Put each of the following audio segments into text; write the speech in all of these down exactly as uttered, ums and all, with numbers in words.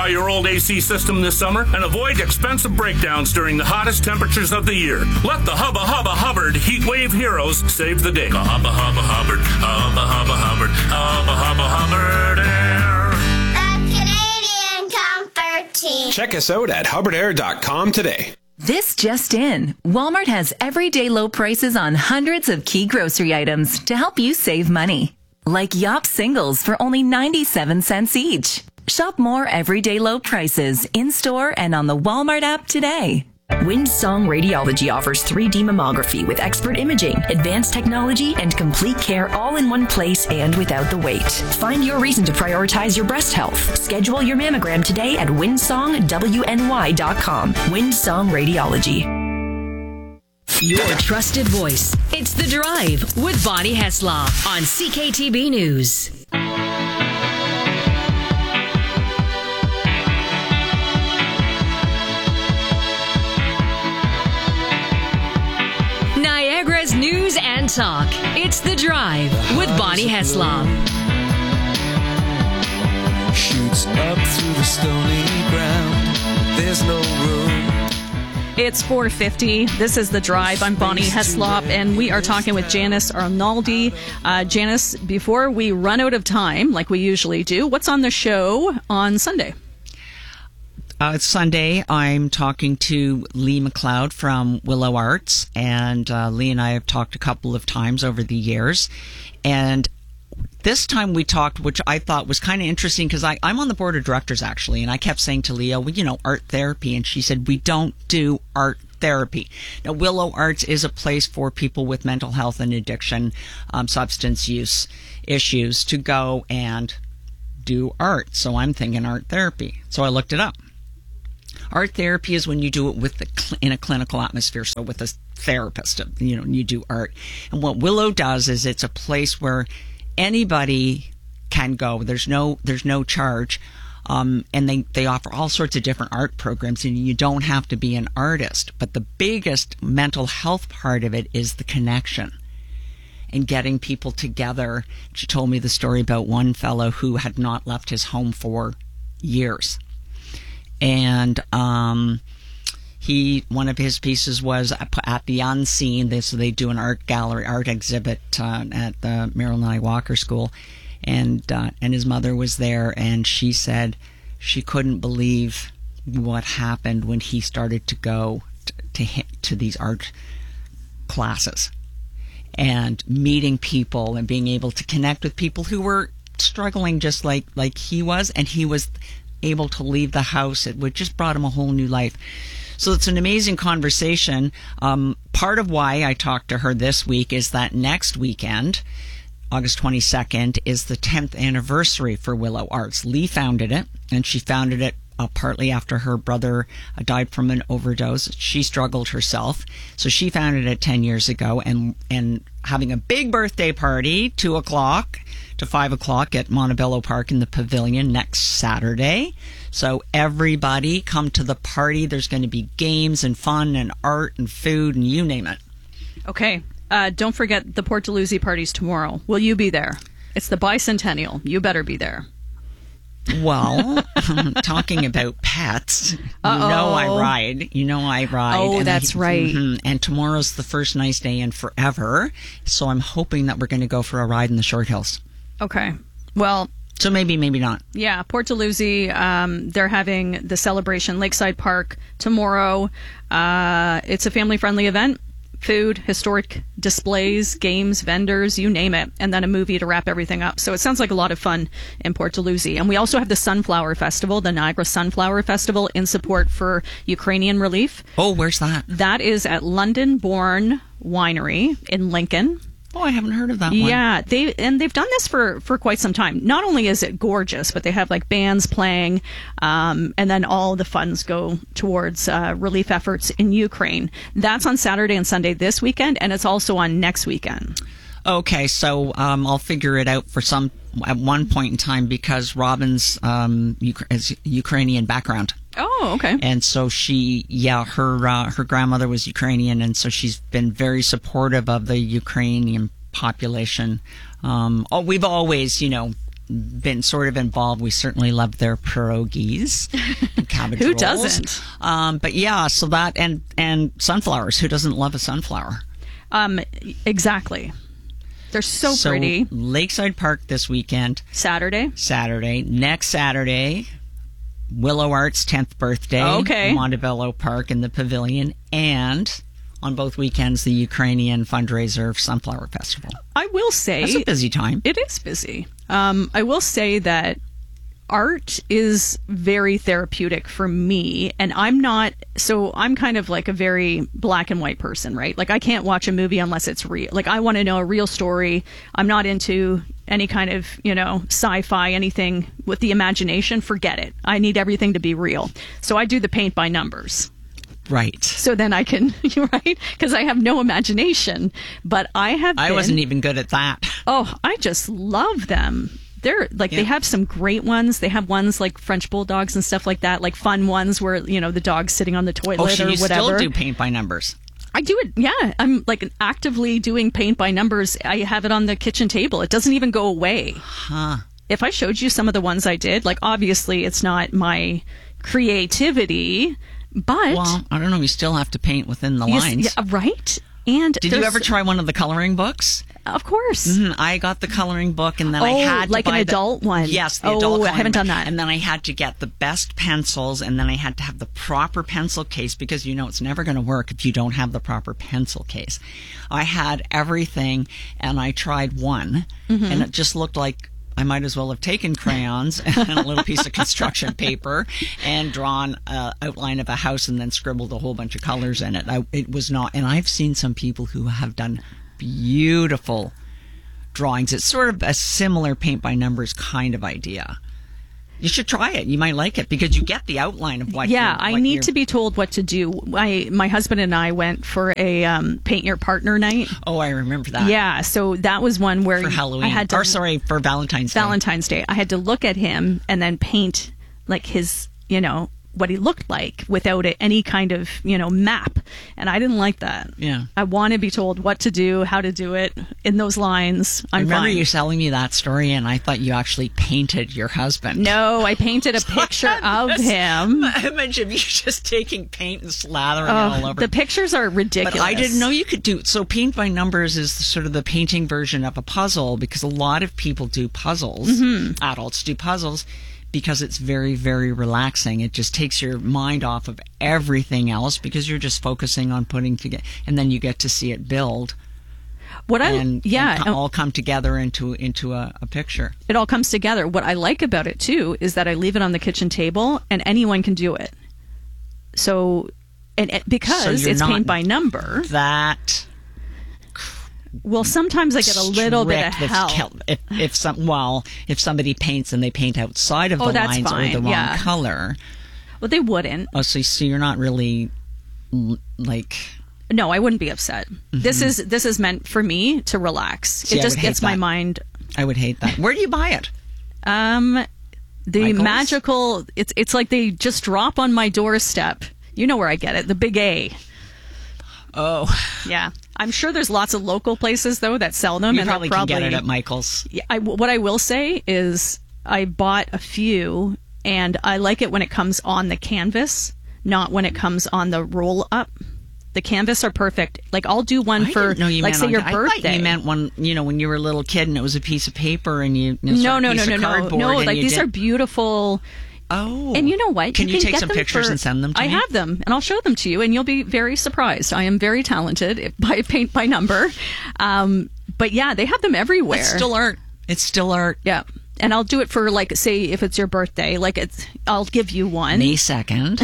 Modify your old A C system this summer and avoid expensive breakdowns during the hottest temperatures of the year. Let the Hubba Hubba Hubbard Heat Wave Heroes save the day. Hubba Hubba Hubbard, Hubba Hubba Hubbard, Hubba Hubba Hubbard Air. The Canadian Comfort Team. Check us out at hubbard air dot com today. This just in. Walmart has everyday low prices on hundreds of key grocery items to help you save money. Like Yop singles for only ninety-seven cents each. Shop more everyday low prices in-store and on the Walmart app today. Windsong Radiology offers three D mammography with expert imaging, advanced technology, and complete care all in one place and without the wait. Find your reason to prioritize your breast health. Schedule your mammogram today at windsong w n y dot com. Windsong Radiology. Your trusted voice. It's The Drive with Bonnie Heslop on C K T B News. Niagara's news and talk. It's The Drive with Bonnie Heslop. Shoots up through the stony ground. There's no room. It's four fifty. This is The Drive. I'm Bonnie Heslop, and we are talking with Janice Arnaldi. Uh, Janice, before we run out of time, like we usually do, what's on the show on Sunday? Uh, it's Sunday. I'm talking to Lee McLeod from Willow Arts, and uh, Lee and I have talked a couple of times over the years. And this time we talked, which I thought was kind of interesting, because I'm on the board of directors, actually, and I kept saying to Leo, well, you know, art therapy, and she said, we don't do art therapy. Now, Willow Arts is a place for people with mental health and addiction, um, substance use issues to go and do art. So I'm thinking art therapy. So I looked it up. Art therapy is when you do it with the cl- in a clinical atmosphere, so with a therapist, you know, you do art. And what Willow does is it's a place where anybody can go. There's no there's no charge, um, and they, they offer all sorts of different art programs, and you don't have to be an artist. But the biggest mental health part of it is the connection and getting people together. She told me the story about one fellow who had not left his home for years. And um, he, one of his pieces was at the Unseen. They, so they do an art gallery, art exhibit uh, at the Marilyn I. Walker School, and uh, and his mother was there, and she said she couldn't believe what happened when he started to go to to, to these art classes and meeting people and being able to connect with people who were struggling just like like he was, and he was able to leave the house. It would just brought him a whole new life. So it's an amazing conversation. Um, part of why I talked to her this week is that next weekend, August twenty-second, is the tenth anniversary for Willow Arts. Lee founded it, and she founded it uh, partly after her brother uh, died from an overdose. She struggled herself, so she founded it ten years ago, and and having a big birthday party, two o'clock to five o'clock at Montebello Park in the Pavilion next Saturday. So everybody come to the party. There's going to be games and fun and art and food and you name it. Okay. Uh, don't forget the Port Dalhousie parties tomorrow. Will you be there? It's the bicentennial. You better be there. Well, talking about pets, you Uh-oh. know I ride. You know I ride. Oh, and that's I, right. Mm-hmm, and tomorrow's the first nice day in forever. So I'm hoping that we're going to go for a ride in the Short Hills. Okay. Well, so maybe, maybe not. Yeah, Port Dalhousie, um, they're having the celebration, Lakeside Park, tomorrow. Uh, it's a family-friendly event. Food, historic displays, games, vendors, you name it, and then a movie to wrap everything up. So it sounds like a lot of fun in Port Dalhousie. And we also have the Sunflower Festival, the Niagara Sunflower Festival, in support for Ukrainian relief. Oh, where's that? That is at London Bourne Winery in Lincoln. Oh, I haven't heard of that one. Yeah, they and they've done this for, for quite some time. Not only is it gorgeous, but they have like bands playing, um, and then all the funds go towards uh, relief efforts in Ukraine. That's on Saturday and Sunday this weekend, and it's also on next weekend. Okay, so um, I'll figure it out for some at one point in time because Robin's um, Uk- is Ukrainian background. Oh, okay. And so she, yeah, her uh, her grandmother was Ukrainian, and so she's been very supportive of the Ukrainian population. Um, oh, we've always, you know, been sort of involved. We certainly love their pierogies, and cabbage Who rolls. doesn't? Um, but yeah, so that and and sunflowers. Who doesn't love a sunflower? Um, exactly. They're so, so pretty. Lakeside Park this weekend. Saturday. Saturday. Next Saturday, Willow Art's tenth birthday. Okay. Montebello Park in the Pavilion. And on both weekends, the Ukrainian fundraiser Sunflower Festival. I will say... That's a busy time. It is busy. Um, I will say that art is very therapeutic for me, and I'm not... So I'm kind of like a very black and white person, right? Like, I can't watch a movie unless it's real. Like, I want to know a real story. I'm not into any kind of, you know, sci-fi, anything with the imagination. Forget it. I need everything to be real. So I do the paint by numbers. Right. So then I can, right? Because I have no imagination. But I have I been, wasn't even good at that. Oh, I just love them. They're like, Yeah. they have some great ones. They have ones like French bulldogs and stuff like that, like fun ones where, you know, the dog's sitting on the toilet Oh, so or you whatever. still do paint by numbers? I do it. Yeah. I'm like actively doing paint by numbers. I have it on the kitchen table. It doesn't even go away. Huh. If I showed you some of the ones I did, like obviously it's not my creativity, but Well, I don't know. You still have to paint within the you s- lines. yeah, right? And Did you there's- ever try one of the coloring books? Of course. Mhm. I got the coloring book, and then I Oh, had to like an buy the- adult one. Yes, the Oh, adult. I coloring haven't book. done that. And then I had to get the best pencils, and then I had to have the proper pencil case because you know it's never going to work if you don't have the proper pencil case. I had everything, and I tried one, Mm-hmm. and it just looked like I might as well have taken crayons and a little piece of construction paper and drawn an outline of a house and then scribbled a whole bunch of colors in it. I, it was not, and I've seen some people who have done beautiful drawings. It's sort of a similar paint by numbers kind of idea. You should try it. You might like it because you get the outline of what. Yeah, you're, I what need you're- to be told what to do. My my husband and I went for a um, paint your partner night. Oh, I remember that. Yeah, so that was one where for Halloween. I had to or sorry, for Valentine's Day. Valentine's Day. I had to look at him and then paint like his, you know, what he looked like without it, any kind of, you know, map. And I didn't like that. Yeah. I want to be told what to do, how to do it in those lines. I'm I remember fine. you telling me that story, and I thought you actually painted your husband. No, I painted a picture of him. Image of you just taking paint and slathering Oh, it all over. the pictures are ridiculous. But I didn't know you could do so. Paint by numbers is sort of the painting version of a puzzle because a lot of people do puzzles. Mm-hmm. Adults do puzzles because it's very, very relaxing. It just takes your mind off of everything else because you're just focusing on putting together, and then you get to see it build. What I and, yeah, and co- all come together into into a, a picture. it all comes together. What I like about it too is that I leave it on the kitchen table and anyone can do it. So, and it, because So you're it's not paint by number. That Well, sometimes I get a little bit of strict help. with kel- If, if some, well, if somebody paints and they paint outside of Oh, the that's lines fine, or the wrong yeah. color, Well, they wouldn't. oh, so, so you're not really l- like. No, I wouldn't be upset. This is this is meant for me to relax. See, it I just would hate gets my that. mind. I would hate that. Where do you buy it? Um, the Michael's? magical. It's it's like they just drop on my doorstep. You know where I get it. The Big A. Oh, Yeah, I'm sure there's lots of local places though that sell them, you and probably, they're probably can get it at Michael's. Yeah, I, what I will say is I bought a few, and I like it when it comes on the canvas, not when it comes on the roll up. The canvas are perfect. Like I'll do one I for, didn't know you like, meant say on- your I birthday. thought you meant one, you know, when you were a little kid and it was a piece of paper and you. you know, no, sort of no, no, piece no, of no, cardboard no. and Like you these did- are beautiful. Oh, And you know what? Can you, take get some them pictures for- and send them to I me? have them, and I'll show them to you, and you'll be very surprised. I am very talented by paint by number. Um, but yeah, they have them everywhere. It's still art. It's still art. Yeah. And I'll do it for, like, say, if it's your birthday, like, it's, I'll give you one. May second.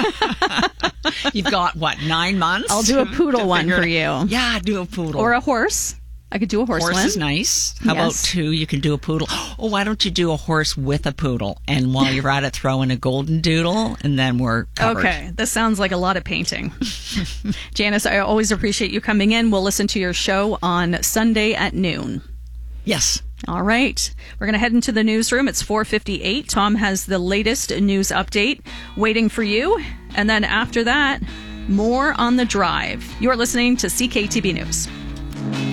You've got, what, nine months? I'll do a to- poodle to one figure for it- you. Yeah, do a poodle. Or a horse. I could do a horse, horse one. is nice. How about Yes. two? You can do a poodle. Oh, why don't you do a horse with a poodle? And while you're at it, throw in a golden doodle, and then we're covered. Okay, this sounds like a lot of painting. Janice, I always appreciate you coming in. We'll listen to your show on Sunday at noon. Yes. All right. We're going to head into the newsroom. It's four fifty-eight. Tom has the latest news update waiting for you. And then after that, more on the drive. You're listening to C K T B News.